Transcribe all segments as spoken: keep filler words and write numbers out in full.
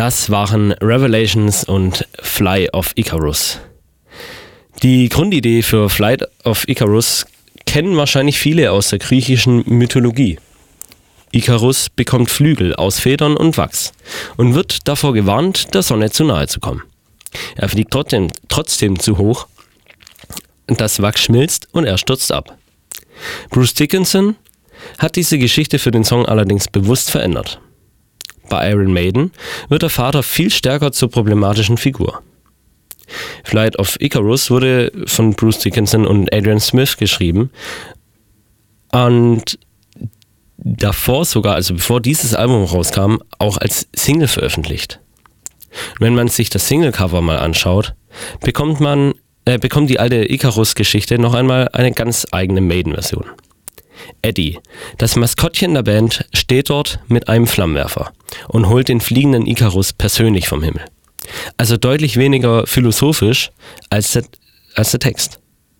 Das waren Revelations und Fly of Icarus. Die Grundidee für Flight of Icarus kennen wahrscheinlich viele aus der griechischen Mythologie. Icarus bekommt Flügel aus Federn und Wachs und wird davor gewarnt, der Sonne zu nahe zu kommen. Er fliegt trotzdem, trotzdem zu hoch, das Wachs schmilzt und er stürzt ab. Bruce Dickinson hat diese Geschichte für den Song allerdings bewusst verändert. Bei Iron Maiden wird der Vater viel stärker zur problematischen Figur. Flight of Icarus wurde von Bruce Dickinson und Adrian Smith geschrieben und davor sogar, also bevor dieses Album rauskam, auch als Single veröffentlicht. Wenn man sich das Singlecover mal anschaut, bekommt man äh, bekommt die alte Icarus-Geschichte noch einmal eine ganz eigene Maiden-Version. Eddie, das Maskottchen der Band, steht dort mit einem Flammenwerfer und holt den fliegenden Icarus persönlich vom Himmel. Also deutlich weniger philosophisch als der, als der Text.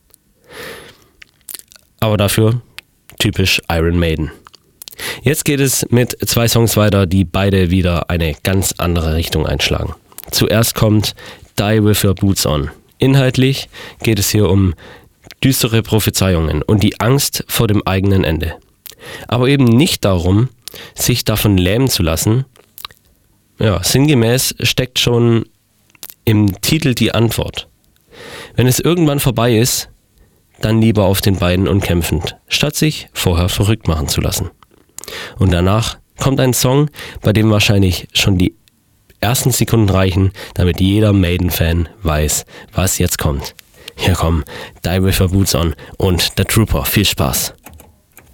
Aber dafür typisch Iron Maiden. Jetzt geht es mit zwei Songs weiter, die beide wieder eine ganz andere Richtung einschlagen. Zuerst kommt Die With Your Boots On. Inhaltlich geht es hier um düstere Prophezeiungen und die Angst vor dem eigenen Ende. Aber eben nicht darum, sich davon lähmen zu lassen. Ja, sinngemäß steckt schon im Titel die Antwort. Wenn es irgendwann vorbei ist, dann lieber auf den Beinen und kämpfend, statt sich vorher verrückt machen zu lassen. Und danach kommt ein Song, bei dem wahrscheinlich schon die ersten Sekunden reichen, damit jeder Maiden-Fan weiß, was jetzt kommt. Hier kommen Die With Your Boots On und The Trooper. Viel Spaß!